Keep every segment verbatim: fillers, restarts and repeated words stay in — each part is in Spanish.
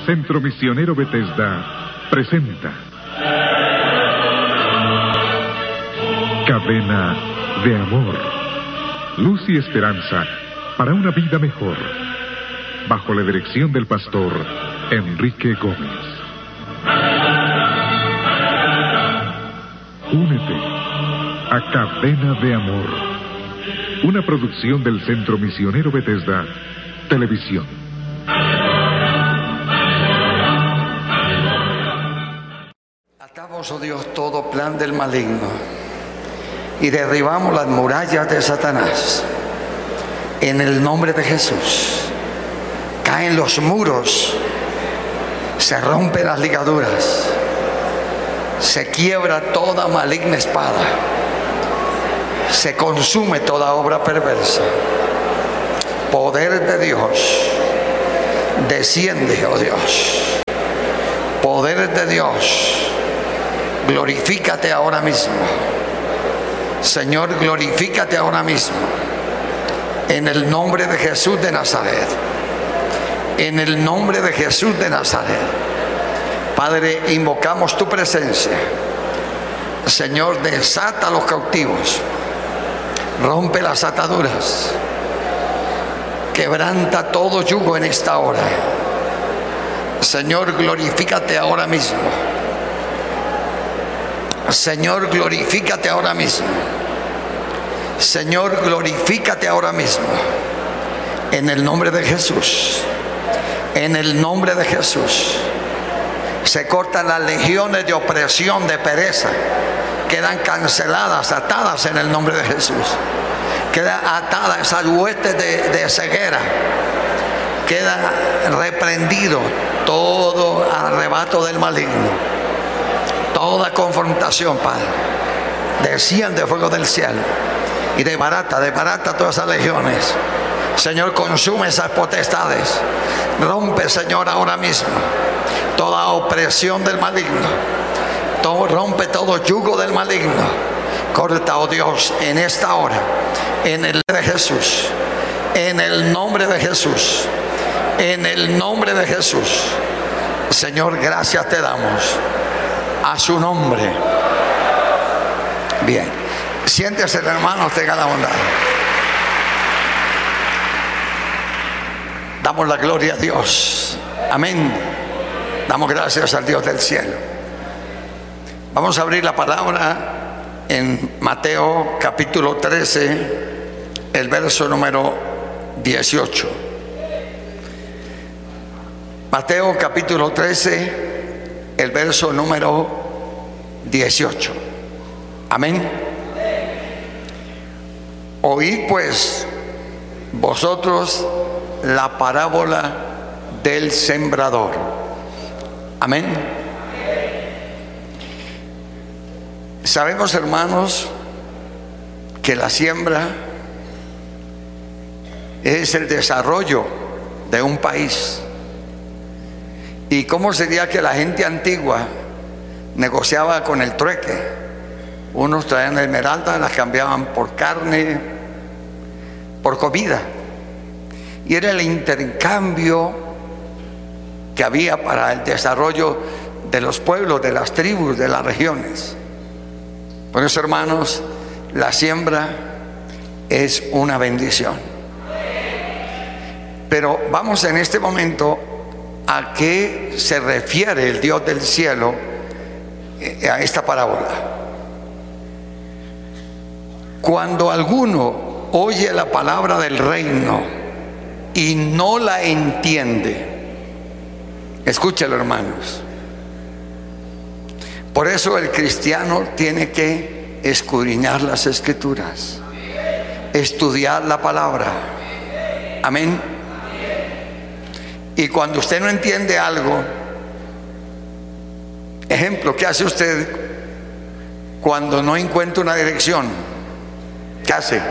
Centro Misionero Bethesda presenta Cadena de Amor, luz y esperanza para una vida mejor, bajo la dirección del pastor Enrique Gómez. Únete a Cadena de Amor, una producción del Centro Misionero Bethesda Televisión. Atamos, oh Dios, todo plan del maligno y derribamos las murallas de Satanás. En el nombre de Jesús, caen los muros, se rompen las ligaduras, se quiebra toda maligna espada, se consume toda obra perversa. Poder de Dios desciende, oh Dios. Poder de Dios, glorifícate ahora mismo. Señor, glorifícate ahora mismo. En el nombre de Jesús de Nazaret. En el nombre de Jesús de Nazaret. Padre, invocamos tu presencia. Señor, desata a los cautivos. Rompe las ataduras. Quebranta todo yugo en esta hora. Señor, glorifícate ahora mismo. Señor, glorifícate ahora mismo. Señor, glorifícate ahora mismo. En el nombre de Jesús. En el nombre de Jesús. Se cortan las legiones de opresión, de pereza. Quedan canceladas, atadas en el nombre de Jesús. Queda atada esas huestes de, de ceguera. Queda reprendido todo arrebato del maligno. Toda confrontación, Padre. Desciende fuego del cielo y desbarata, desbarata todas esas legiones. Señor, consume esas potestades. Rompe, Señor, ahora mismo toda opresión del maligno. Todo, rompe todo yugo del maligno. Corta, oh Dios, en esta hora, en el nombre de Jesús, en el nombre de Jesús, en el nombre de Jesús. Señor, gracias te damos a su nombre. Bien, siéntese, hermanos, tenga la bondad. Damos la gloria a Dios. Amén. Damos gracias al Dios del cielo. Vamos a abrir la palabra en Mateo capítulo trece, el verso número dieciocho. Mateo capítulo trece, el verso número dieciocho. Amén. Oíd pues vosotros la parábola del sembrador. Amén. Sabemos, hermanos, que la siembra es el desarrollo de un país. ¿Y cómo sería que la gente antigua negociaba con el trueque? Unos traían esmeraldas, las cambiaban por carne, por comida. Y era el intercambio que había para el desarrollo de los pueblos, de las tribus, de las regiones. Por eso, hermanos, la siembra es una bendición. Pero vamos en este momento a qué se refiere el Dios del cielo a esta parábola. Cuando alguno oye la palabra del reino y no la entiende, escúchalo, hermanos. Por eso el cristiano tiene que escudriñar las escrituras, estudiar la palabra. Amén. Y cuando usted no entiende algo, ejemplo, ¿qué hace usted cuando no encuentra una dirección? ¿Qué hace?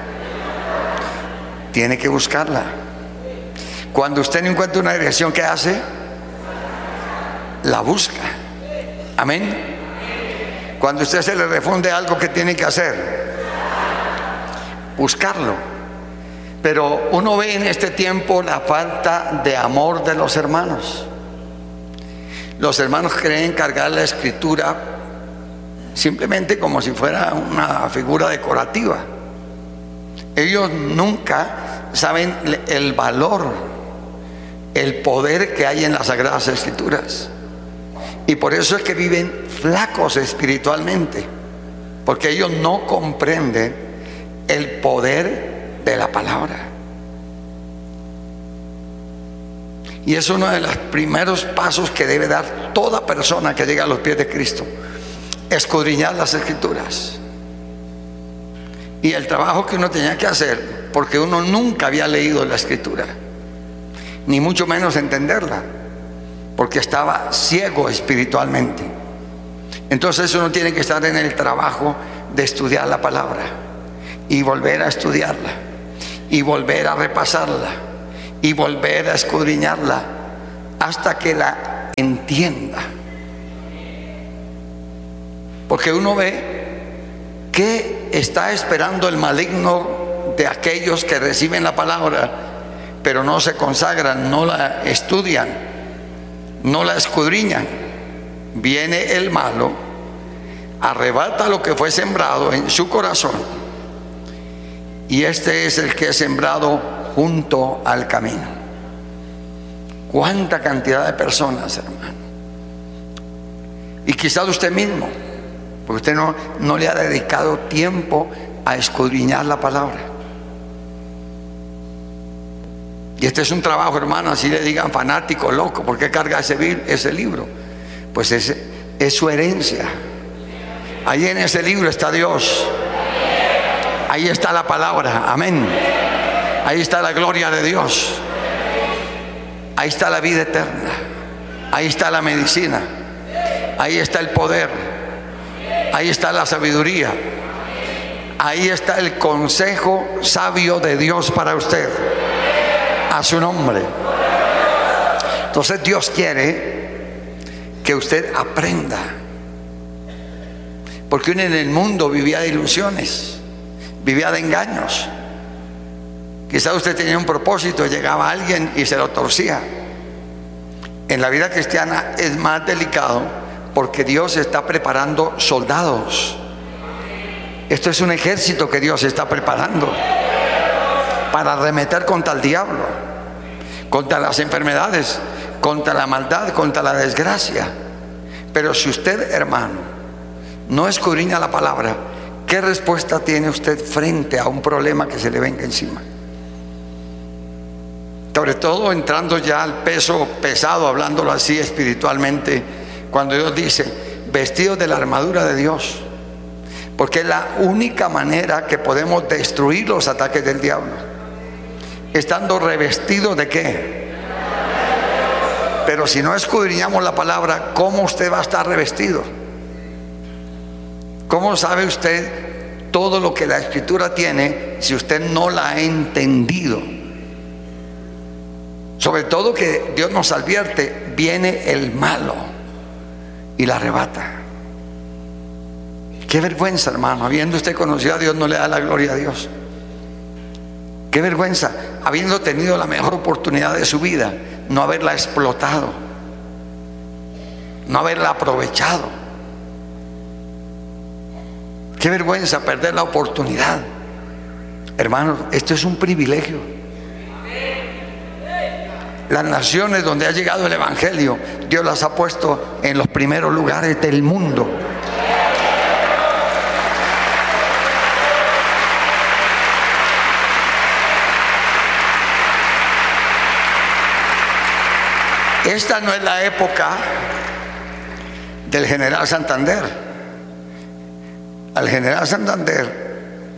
Tiene que buscarla. Cuando usted no encuentra una dirección, ¿qué hace? La busca. Amén. Cuando a usted se le refunde algo, que tiene que hacer? Buscarlo. Pero uno ve en este tiempo la falta de amor de los hermanos. los hermanos creen cargar la escritura simplemente como si fuera una figura decorativa. Ellos nunca saben el valor, el poder que hay en las Sagradas Escrituras. Y por eso es que viven flacos espiritualmente, porque ellos no comprenden el poder de la palabra. Y es uno de los primeros pasos que debe dar toda persona que llega a los pies de Cristo: escudriñar las Escrituras. Y el trabajo que uno tenía que hacer, porque uno nunca había leído la Escritura, ni mucho menos entenderla, porque estaba ciego espiritualmente. Entonces uno tiene que estar en el trabajo de estudiar la palabra, y volver a estudiarla, y volver a repasarla, y volver a escudriñarla hasta que la entienda. Porque uno ve que está esperando el maligno de aquellos que reciben la palabra, pero no se consagran, no la estudian, no la escudriñan. Viene el malo, arrebata lo que fue sembrado en su corazón, y este es el que es sembrado junto al camino. Cuánta cantidad de personas, hermano. Y quizás usted mismo, porque usted no, no le ha dedicado tiempo a escudriñar la palabra. Y este es un trabajo, hermano, así le digan fanático, loco, ¿por qué carga ese, ese libro? Pues es, es su herencia. Ahí en ese libro está Dios. Ahí está la palabra, amén. Ahí está la gloria de Dios. Ahí está la vida eterna. Ahí está la medicina. Ahí está el poder. Ahí está la sabiduría. Ahí está el consejo sabio de Dios para usted. A su nombre. Entonces Dios quiere que usted aprenda. Porque uno en el mundo vivía de ilusiones, vivía de engaños. Quizás usted tenía un propósito, llegaba alguien y se lo torcía. En la vida cristiana es más delicado, porque Dios está preparando soldados. Esto es un ejército que Dios está preparando para arremeter contra el diablo, contra las enfermedades, contra la maldad, contra la desgracia. Pero si usted, hermano, no escudriña la palabra, ¿qué respuesta tiene usted frente a un problema que se le venga encima? Sobre todo entrando ya al peso pesado, hablándolo así espiritualmente, cuando Dios dice, vestidos de la armadura de Dios, porque es la única manera que podemos destruir los ataques del diablo, estando revestidos de ¿qué? Pero si no escudriñamos la palabra, ¿cómo usted va a estar revestido? ¿Cómo sabe usted todo lo que la Escritura tiene si usted no la ha entendido? Sobre todo que Dios nos advierte, viene el malo y la arrebata. Qué vergüenza, hermano, habiendo usted conocido a Dios, no le da la gloria a Dios. Qué vergüenza, habiendo tenido la mejor oportunidad de su vida, no haberla explotado, no haberla aprovechado. Qué vergüenza perder la oportunidad. Hermanos, esto es un privilegio. Las naciones donde ha llegado el Evangelio, Dios las ha puesto en los primeros lugares del mundo. Esta no es la época del general Santander. Al general Santander,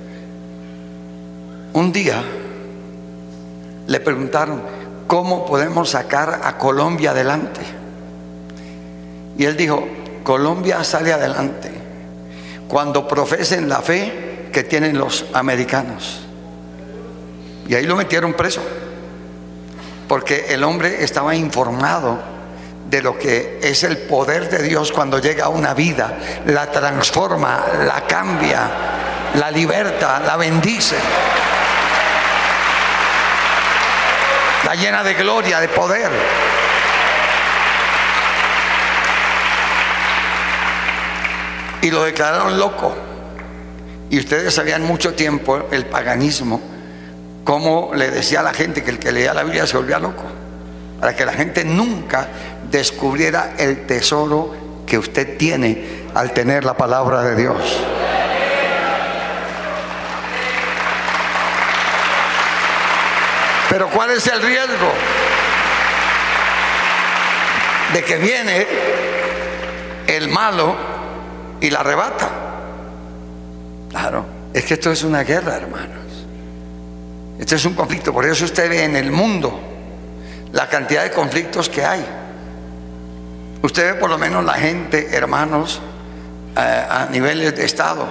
un día le preguntaron, ¿cómo podemos sacar a Colombia adelante? Y él dijo, Colombia sale adelante cuando profesen la fe que tienen los americanos. Y ahí lo metieron preso, porque el hombre estaba informado de lo que es el poder de Dios cuando llega a una vida, la transforma, la cambia, la liberta, la bendice, la llena de gloria, de poder. y lo declararon loco. Y ustedes sabían mucho tiempo el paganismo, cómo le decía a la gente que el que leía la Biblia se volvía loco, para que la gente nunca descubriera el tesoro que usted tiene al tener la palabra de Dios. Pero ¿cuál es el riesgo? De que viene el malo y la arrebata. Claro, es que esto es una guerra, hermanos. Esto es un conflicto. Por eso usted ve en el mundo la cantidad de conflictos que hay. Usted ve por lo menos la gente, hermanos, eh, a niveles de estado.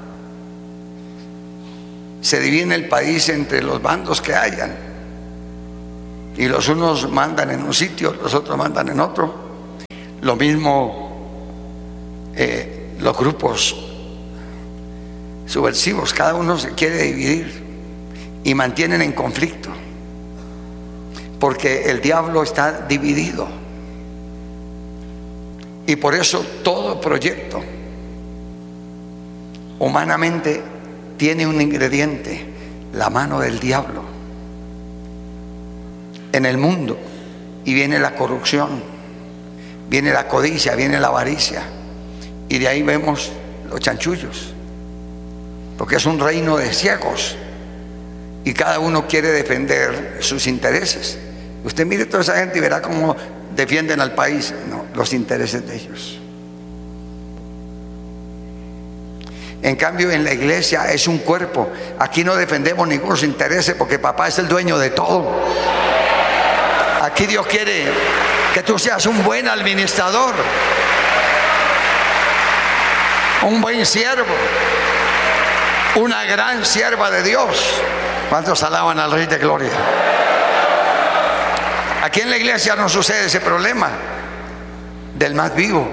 Se divide el país entre los bandos que hayan, y los unos mandan en un sitio, los otros mandan en otro. Lo mismo eh, los grupos subversivos, cada uno se quiere dividir y mantienen en conflicto, porque el diablo está dividido. Y por eso todo proyecto humanamente tiene un ingrediente: la mano del diablo en el mundo. Y viene la corrupción, viene la codicia, viene la avaricia, y de ahí vemos los chanchullos, porque es un reino de ciegos y cada uno quiere defender sus intereses. Usted mire toda esa gente y verá cómo defienden al país, no, los intereses de ellos. En cambio, en la iglesia es un cuerpo. Aquí no defendemos ningunos intereses, porque papá es el dueño de todo. Aquí Dios quiere que tú seas un buen administrador, un buen siervo, una gran sierva de Dios. ¿Cuántos alaban al Rey de Gloria? Aquí en la iglesia no sucede ese problema del más vivo,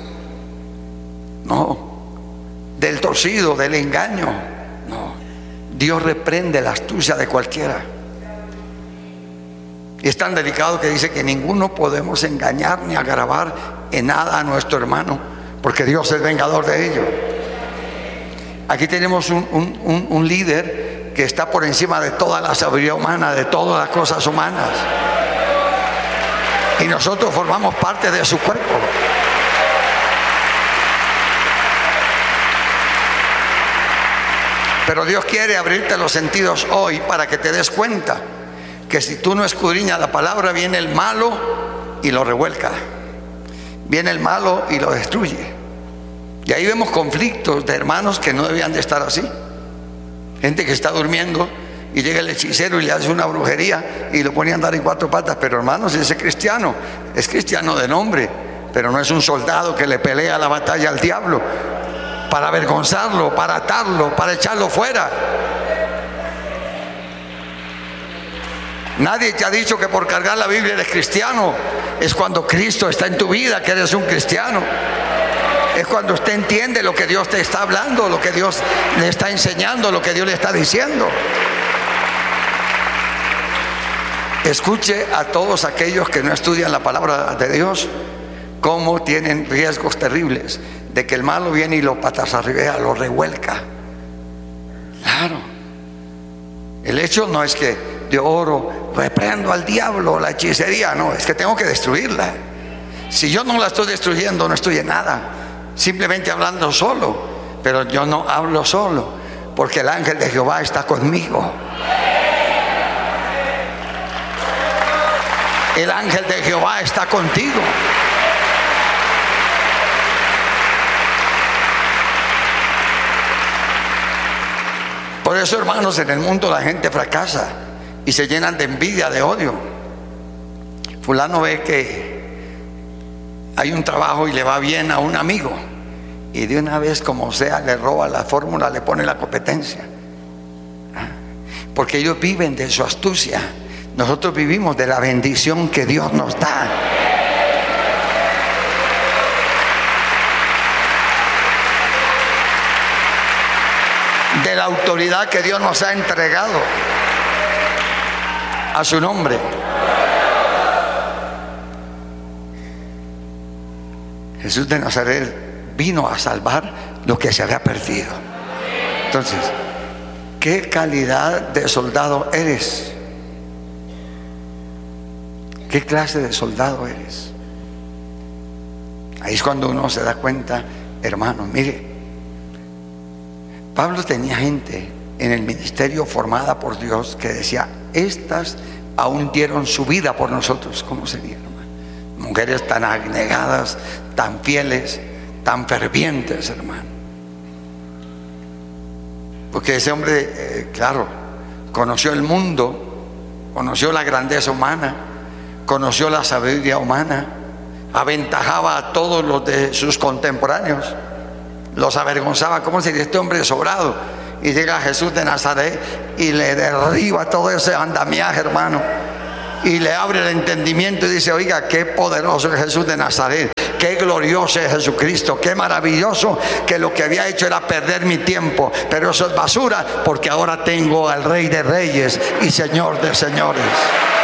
no, del torcido, del engaño, no. Dios reprende la astucia de cualquiera. Y es tan delicado que dice que ninguno podemos engañar ni agravar en nada a nuestro hermano, porque Dios es vengador de ello. Aquí tenemos un, un, un, un líder que está por encima de toda la sabiduría humana, de todas las cosas humanas, y nosotros formamos parte de su cuerpo. Pero Dios quiere abrirte los sentidos hoy para que te des cuenta que si tú no escudriñas la palabra, viene el malo y lo revuelca, viene el malo y lo destruye. Y ahí vemos conflictos de hermanos que no debían de estar así. Gente que está durmiendo y llega el hechicero y le hace una brujería y lo pone a andar en cuatro patas. Pero hermanos, ese cristiano es cristiano de nombre, pero no es un soldado que le pelea la batalla al diablo para avergonzarlo, para atarlo, para echarlo fuera. Nadie te ha dicho que por cargar la Biblia eres cristiano. Es cuando Cristo está en tu vida que eres un cristiano. Es cuando usted entiende lo que Dios te está hablando, lo que Dios le está enseñando, lo que Dios le está diciendo. Escuche a todos aquellos que no estudian la palabra de Dios, cómo tienen riesgos terribles de que el malo viene y lo patas arriba, lo revuelca. Claro. El hecho no es que yo oro, reprendo al diablo, la hechicería, no, es que tengo que destruirla. Si yo no la estoy destruyendo, no estoy en nada, simplemente hablando solo. Pero yo no hablo solo, porque el ángel de Jehová está conmigo. El ángel de Jehová está contigo. Por eso, hermanos, en el mundo la gente fracasa y se llenan de envidia, de odio. Fulano ve que hay un trabajo y le va bien a un amigo, y de una vez, como sea, le roba la fórmula, le pone la competencia, porque ellos viven de su astucia. Nosotros vivimos de la bendición que Dios nos da. De la autoridad que Dios nos ha entregado a su nombre. Jesús de Nazaret vino a salvar lo que se había perdido. Entonces, ¿qué calidad de soldado eres? ¿Qué clase de soldado eres? Ahí es cuando uno se da cuenta, hermano. Mire, Pablo tenía gente en el ministerio formada por Dios que decía: estas aún dieron su vida por nosotros. ¿Cómo sería, hermano? Mujeres tan abnegadas, tan fieles, tan fervientes, hermano. Porque ese hombre, eh, claro, conoció el mundo, conoció la grandeza humana, conoció la sabiduría humana, aventajaba a todos los de sus contemporáneos, los avergonzaba. ¿Cómo sería este hombre sobrado? Y llega Jesús de Nazaret y le derriba todo ese andamiaje, hermano, y le abre el entendimiento y dice: oiga, qué poderoso es Jesús de Nazaret, qué glorioso es Jesucristo, qué maravilloso, que lo que había hecho era perder mi tiempo, pero eso es basura, porque ahora tengo al Rey de Reyes y Señor de Señores.